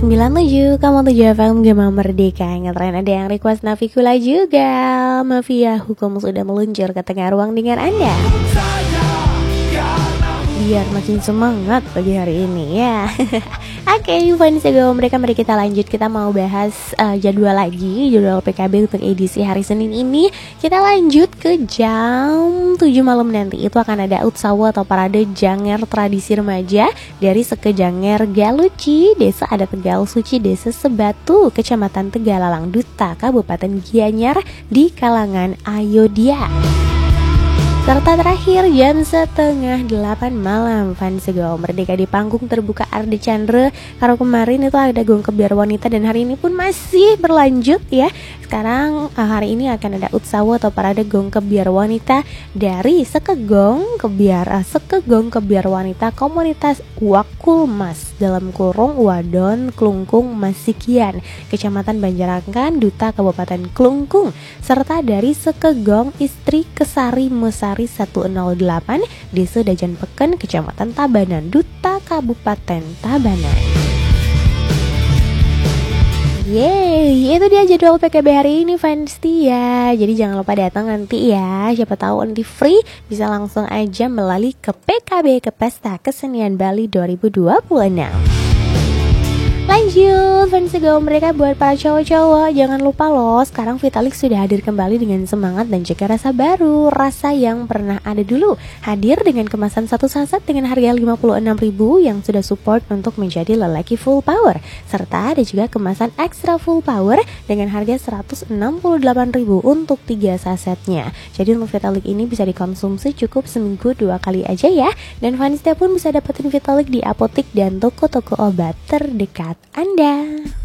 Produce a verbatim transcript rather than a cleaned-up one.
sembilan tujuh koma tujuh F M Gema Merdeka. Ngetren ada yang request Navikula juga. Mafia Hukum sudah meluncur ke tengah ruang dengar Anda. Biar makin semangat pagi hari ini ya. Oke, okay, fans Gema Merdeka, mari kita lanjut. Kita mau bahas uh, jadwal lagi, jadwal P K B untuk edisi hari Senin ini. Kita lanjut ke jam tujuh malam nanti. Itu akan ada Utsawa atau Parade Janger Tradisi Remaja dari Sekejanger Galuci, Desa Adat Tegal Suci, Desa Sebatu, Kecamatan Tegalalang, Duta, Kabupaten Gianyar di kalangan Ayodhya. Serta terakhir jam setengah delapan malam fans Gema Merdeka di panggung terbuka Ardi Chandra. Kalau kemarin itu ada Gong Kebiar Wanita dan hari ini pun masih berlanjut ya. Sekarang hari ini akan ada Utsawa atau Parade Gong Kebiar Wanita dari Sekegong Kebiar uh, Sekegong Kebiar Wanita Komunitas Wakulmas dalam kurung Wadon Klungkung Masikian, Kecamatan Banjarangkan, Duta, Kabupaten Klungkung, serta dari Sekegong Istri Kesari Mesari seratus delapan, Desa Dajan Peken, Kecamatan Tabanan, Duta, Kabupaten Tabanan. Yeay, itu dia jadwal P K B hari ini fans Tia. Jadi jangan lupa datang nanti ya. Siapa tahu nanti free, bisa langsung aja melalui ke P K B, ke Pesta Kesenian Bali dua ribu dua puluh enam. Lanjut fans Gema Merdeka, buat para cowok-cowok jangan lupa loh, sekarang Vitalix sudah hadir kembali dengan semangat dan juga rasa baru, rasa yang pernah ada dulu. Hadir dengan kemasan satu saset dengan harga lima puluh enam ribu yang sudah support untuk menjadi lelaki full power, serta ada juga kemasan extra full power dengan harga seratus enam puluh delapan ribu untuk tiga sasetnya. Jadi untuk Vitalix ini bisa dikonsumsi cukup seminggu dua kali aja ya. Dan fansnya pun bisa dapetin Vitalix di apotek dan toko-toko obat terdekat Anda.